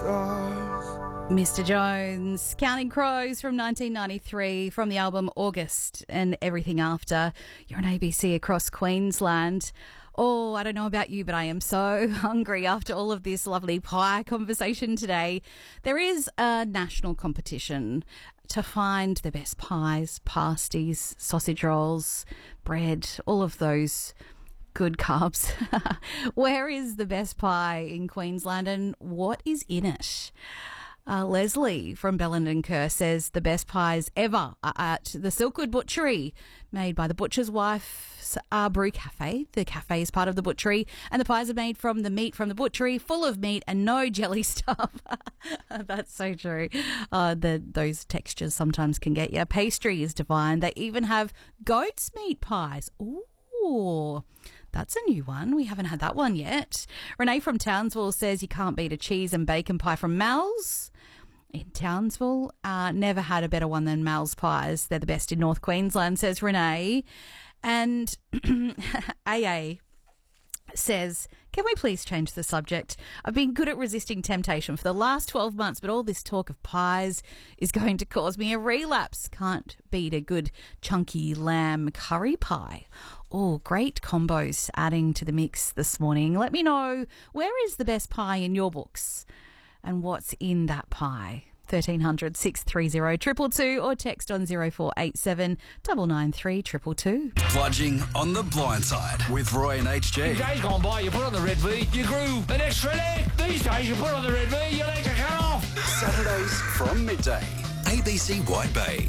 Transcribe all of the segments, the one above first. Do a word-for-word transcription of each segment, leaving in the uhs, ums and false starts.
stars. Mister Jones, Counting Crows from nineteen ninety-three from the album August and Everything After. You're on A B C across Queensland. Oh, I don't know about you, but I am so hungry after all of this lovely pie conversation today. There is a national competition to find the best pies, pasties, sausage rolls, bread, all of those good carbs. Where is the best pie in Queensland and what is in it? Uh, Leslie from Bellenden Kerr says the best pies ever are at the Silkwood Butchery, made by the butcher's wife's uh, brew cafe. The cafe is part of the butchery, and the pies are made from the meat from the butchery, full of meat and no jelly stuff. That's so true. Uh, the, those textures sometimes can get you. Pastry is divine. They even have goat's meat pies. Ooh. That's a new one. We haven't had that one yet. Renee from Townsville says you can't beat a cheese and bacon pie from Mal's in Townsville. Uh, never had a better one than Mal's pies. They're the best in North Queensland, says Renee. And A A says, can we please change the subject? I've been good at resisting temptation for the last twelve months, but all this talk of pies is going to cause me a relapse. Can't beat a good chunky lamb curry pie. Oh, great combos adding to the mix this morning. Let me know, where is the best pie in your books and what's in that pie? thirteen hundred, six three zero, two two two or text on zero four eight seven, nine nine three, two two two. Bludging on the blind side with Roy and H G. In days gone by, you put on the red V, you grew an extra leg. These days, you put on the red V, your legs are cut off. Saturdays from midday. A B C White Bay.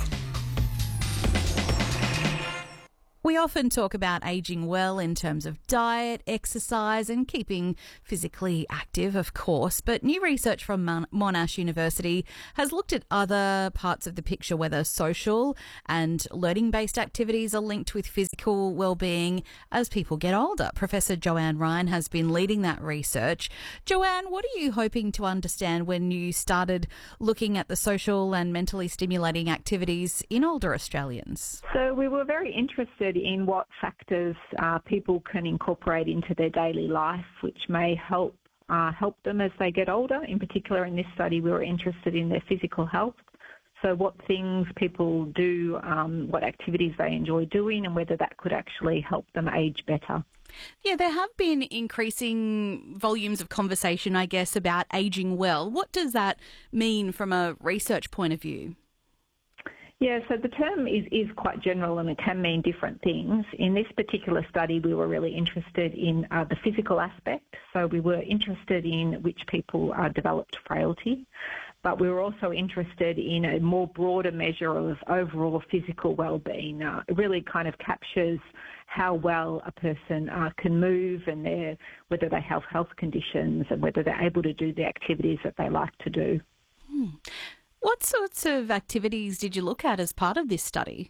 We often talk about ageing well in terms of diet, exercise and keeping physically active, of course, but new research from Mon- Monash University has looked at other parts of the picture, whether social and learning-based activities are linked with physical well-being as people get older. Professor Joanne Ryan has been leading that research. Joanne, what are you hoping to understand when you started looking at the social and mentally stimulating activities in older Australians? So we were very interested in what factors uh, people can incorporate into their daily life, which may help uh, help them as they get older. In particular, in this study, we were interested in their physical health. So what things people do, um, what activities they enjoy doing, and whether that could actually help them age better. Yeah, there have been increasing volumes of conversation, I guess, about ageing well. What does that mean from a research point of view? Yeah, so the term is, is quite general and it can mean different things. In this particular study, we were really interested in uh, the physical aspect. So we were interested in which people uh, developed frailty, but we were also interested in a more broader measure of overall physical well-being. Uh, it really kind of captures how well a person uh, can move and their, whether they have health conditions and whether they're able to do the activities that they like to do. Hmm. What sorts of activities did you look at as part of this study?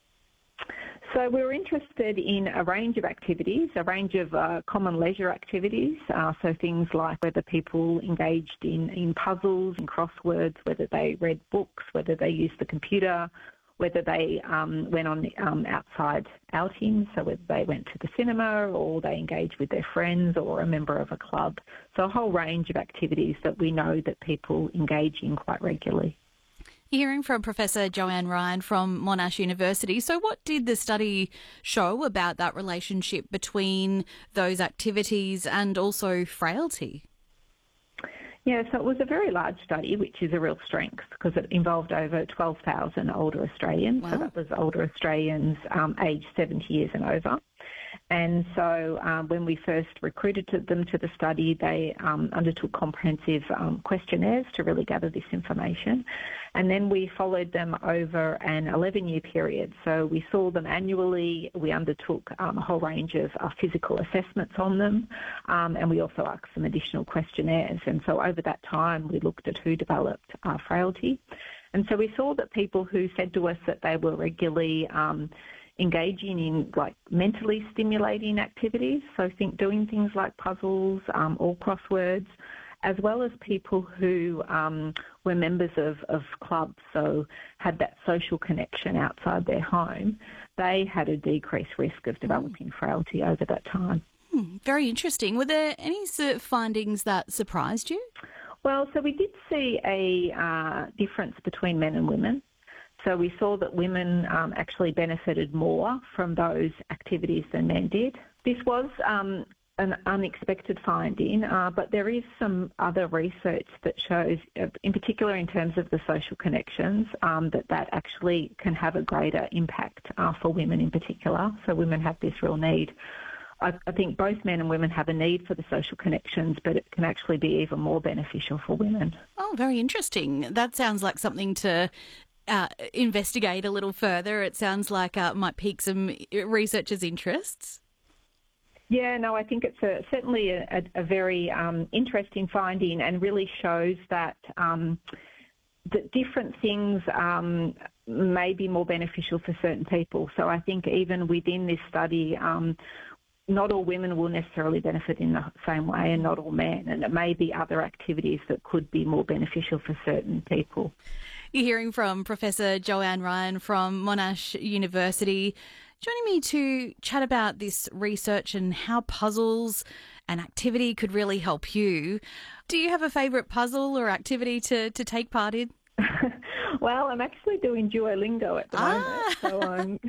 So we were interested in a range of activities, a range of uh, common leisure activities, uh, so things like whether people engaged in, in puzzles and crosswords, whether they read books, whether they used the computer, whether they um, went on um, outside outings, so whether they went to the cinema or they engaged with their friends or a member of a club. So a whole range of activities that we know that people engage in quite regularly. Hearing from Professor Joanne Ryan from Monash University. So what did the study show about that relationship between those activities and also frailty? Yeah, so it was a very large study, which is a real strength because it involved over twelve thousand older Australians. Wow. So that was older Australians um, aged seventy years and over. And so um, when we first recruited to them to the study, they um, undertook comprehensive um, questionnaires to really gather this information. And then we followed them over an eleven-year period. So we saw them annually. We undertook um, a whole range of uh, physical assessments on them. Um, and we also asked some additional questionnaires. And so over that time, we looked at who developed uh, frailty. And so we saw that people who said to us that they were regularly um, engaging in like mentally stimulating activities, so think doing things like puzzles um, or crosswords, as well as people who um, were members of, of clubs, so had that social connection outside their home, they had a decreased risk of developing frailty over that time. Hmm, very interesting. Were there any findings that surprised you? Well, so we did see a uh, difference between men and women. So we saw that women um, actually benefited more from those activities than men did. This was um, an unexpected finding, uh, but there is some other research that shows, uh, in particular in terms of the social connections, um, that that actually can have a greater impact uh, for women in particular. So women have this real need. I, I think both men and women have a need for the social connections, but it can actually be even more beneficial for women. Oh, very interesting. That sounds like something to uh, investigate a little further. It sounds like uh, it might pique some researchers' interests. Yeah, no, I think it's a, certainly a, a very um, interesting finding and really shows that, um, that different things um, may be more beneficial for certain people. So I think even within this study, um, not all women will necessarily benefit in the same way and not all men, and it may be other activities that could be more beneficial for certain people. You're hearing from Professor Joanne Ryan from Monash University, joining me to chat about this research and how puzzles and activity could really help you. Do you have a favourite puzzle or activity to, to take part in? Well, I'm actually doing Duolingo at the ah. moment, so I'm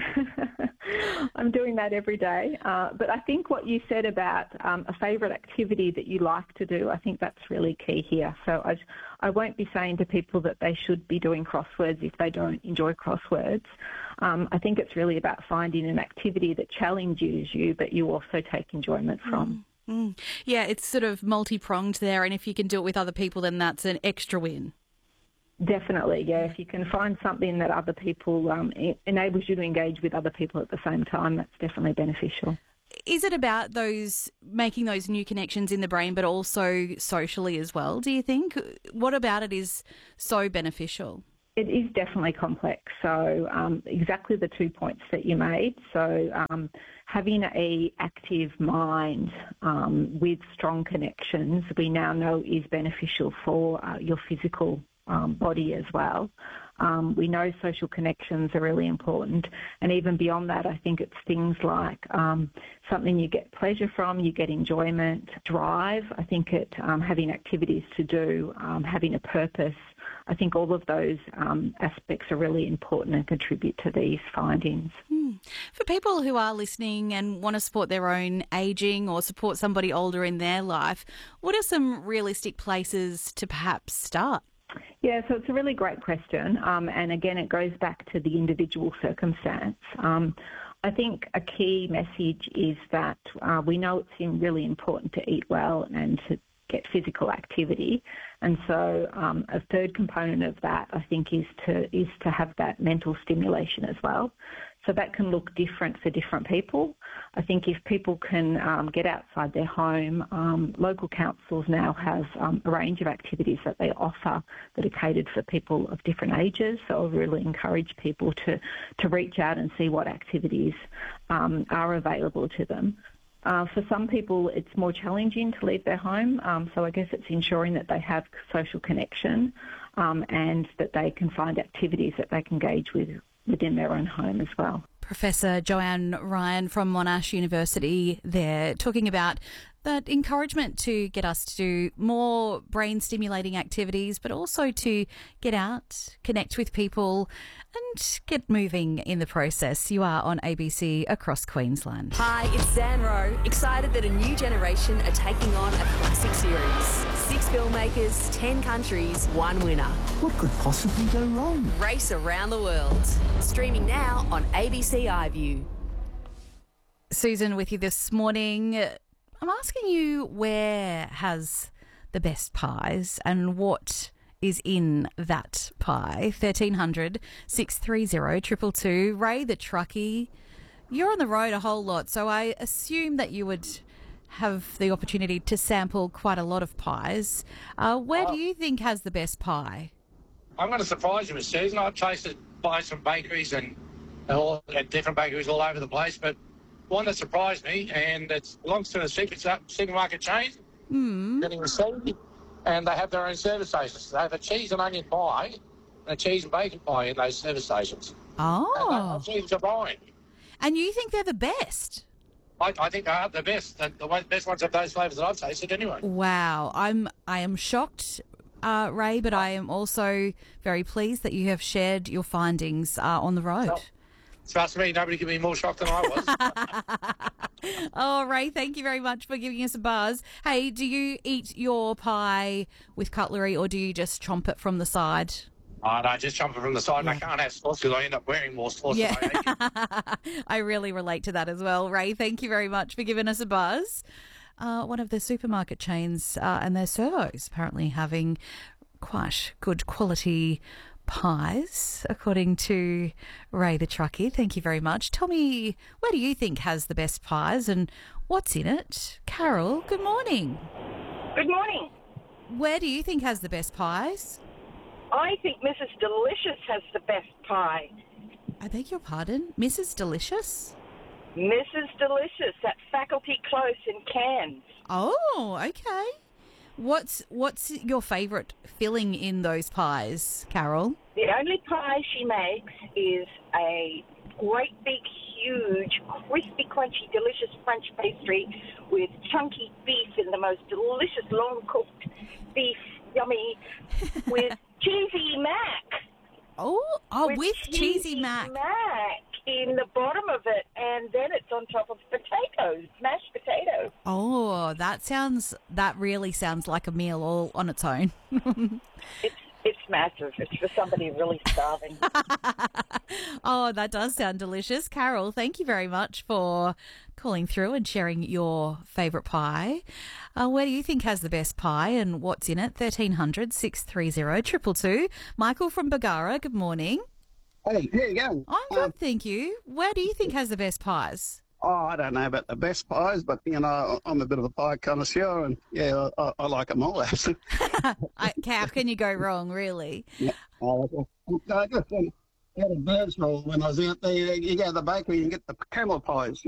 I'm doing that every day. Uh, but I think what you said about um, a favourite activity that you like to do, I think that's really key here. So I, I won't be saying to people that they should be doing crosswords if they don't enjoy crosswords. Um, I think it's really about finding an activity that challenges you, but you also take enjoyment from. Mm, mm. Yeah, it's sort of multi-pronged there, and if you can do it with other people, then that's an extra win. Definitely, yeah. If you can find something that other people um, enables you to engage with other people at the same time, that's definitely beneficial. Is it about those making those new connections in the brain, but also socially as well, do you think? What about it is so beneficial? It is definitely complex. So um, exactly the two points that you made. So um, having a active mind um, with strong connections, we now know is beneficial for uh, your physical Um, body as well. Um, we know social connections are really important, and even beyond that, I think it's things like um, something you get pleasure from, you get enjoyment, drive. I think it um, having activities to do, um, having a purpose. I think all of those um, aspects are really important and contribute to these findings. Mm. For people who are listening and want to support their own ageing or support somebody older in their life, what are some realistic places to perhaps start? Yeah, so it's a really great question. Um, and again, it goes back to the individual circumstance. Um, I think a key message is that uh, we know it's really important to eat well and to get physical activity. And so um, a third component of that, I think, is to is to have that mental stimulation as well. So that can look different for different people. I think if people can um, get outside their home, um, local councils now have um, a range of activities that they offer that are catered for people of different ages. So I really encourage people to, to reach out and see what activities um, are available to them. Uh, for some people, it's more challenging to leave their home, um, so I guess it's ensuring that they have social connection um, and that they can find activities that they can engage with within their own home as well. Professor Joanne Ryan from Monash University there, talking about that encouragement to get us to do more brain-stimulating activities, but also to get out, connect with people and get moving in the process. You are on A B C across Queensland. Hi, it's Zan Rowe, excited that a new generation are taking on a classic series. Six filmmakers, ten countries, one winner. What could possibly go wrong? Race around the world. Streaming now on A B C iView. Susan with you this morning. I'm asking you, where has the best pies and what is in that pie? thirteen hundred, six three zero, two two two. Ray the truckie, you're on the road a whole lot, so I assume that you would have the opportunity to sample quite a lot of pies. Uh, where oh. do you think has the best pie? I'm going to surprise you, Miss Susan. I've tasted by some bakeries and all, at different bakeries all over the place, but one that surprised me, and it belongs to a supermarket chain, Mm. getting received, and they have their own service stations. They have a cheese and onion pie and a cheese and bacon pie in those service stations. Oh. And they, are buying. And you think they're the best? I, I think they are the best, the, the best ones of those flavours that I've tasted anyway. Wow. I'm, I am shocked uh, Ray, but I am also very pleased that you have shared your findings uh, on the road. Oh, trust me, nobody could be more shocked than I was. Oh, Ray, thank you very much for giving us a buzz. Hey, do you eat your pie with cutlery or do you just chomp it from the side? Oh, no, just jumping from the side, Yeah. and I can't have sauce because I end up wearing more sauce Yeah. than I eat. I really relate to that as well. Ray, thank you very much for giving us a buzz. Uh, one of the supermarket chains uh, and their servos apparently having quite good quality pies, according to Ray the truckie. Thank you very much. Tell me, where do you think has the best pies and what's in it? Carol, good morning. Good morning. Where do you think has the best pies? I think Missus Delicious has the best pie. I beg your pardon? Missus Delicious? Missus Delicious at Faculty Close in Cairns. Oh, okay. What's what's your favourite filling in those pies, Carol? The only pie she makes is a great big, huge, crispy, crunchy, delicious French pastry with chunky beef in the most delicious, long-cooked beef, yummy, with cheesy mac. Oh, oh, with, cheesy, mac. mac in the bottom of it, and then it's on top of potatoes, mashed potatoes. Oh, that sounds, that really sounds like a meal all on its own. It's it's massive. It's for somebody really starving. Oh, that does sound delicious. Carol, thank you very much for calling through and sharing your favourite pie. Uh, where do you think has the best pie and what's in it? thirteen hundred, six three zero, two two two. Michael from Bagara, good morning. Hey, here you go. I'm good, Um, thank you. Where do you think has the best pies? oh, I don't know about the best pies, but, you know, I'm a bit of a pie connoisseur, and, yeah, I, I like them all, actually. I, how can you go wrong, really? Yeah. Oh, I just um, had a bird's roll when I was out there. You go to the bakery and get the camel pies.